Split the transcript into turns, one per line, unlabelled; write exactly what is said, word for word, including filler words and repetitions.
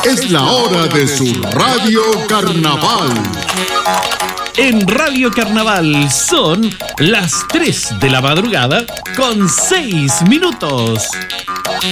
Es la hora de su Radio Carnaval.
En Radio Carnaval son las tres de la madrugada con seis minutos.